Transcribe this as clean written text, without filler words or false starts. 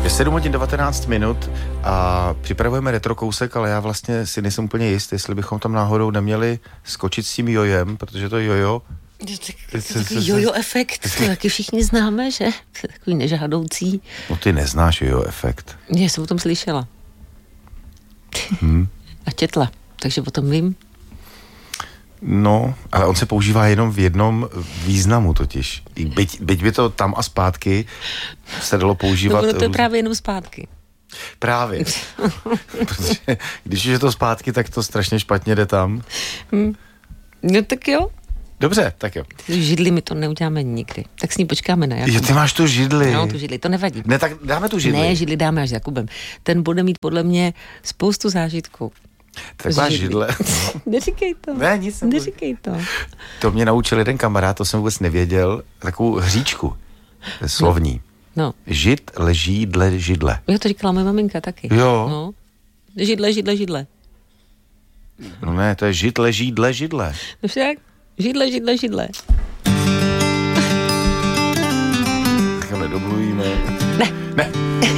Je 7 hodin 19 minut a připravujeme retrokousek, ale já vlastně si nejsem úplně jist, jestli bychom tam náhodou neměli skočit s tím jojem, protože to jojo... Takový jojo efekt, to taky všichni známe, že? Takový nežádoucí. No ty neznáš jojo efekt. Já jsem o tom slyšela. A četla, takže o tom vím. No, ale on se používá jenom v jednom významu totiž. Byť by to tam a zpátky se dalo používat... No, to je právě jenom zpátky. Právě. Protože když je to zpátky, tak to strašně špatně jde tam. No tak jo. Dobře, tak jo. Židli my to neuděláme nikdy. Tak s ní počkáme na Jakuba. Jo, ty máš tu židli. No, tu židli, to nevadí. Ne, tak dáme tu židli. Ne, židli dáme až s Jakubem. Ten bude mít podle mě spoustu zážitků. Taková židle. Neříkej to. Ne, nic nebudu. Neříkej to. To mě naučil jeden kamarád, to jsem vůbec nevěděl. Takovou hříčku. Slovní. No. Žid leží dle židle. Jo, to říkala moje maminka taky. Jo. No. Židle, židle, židle. No ne, to je žid leží dle židle. No však, židle, židle, židle.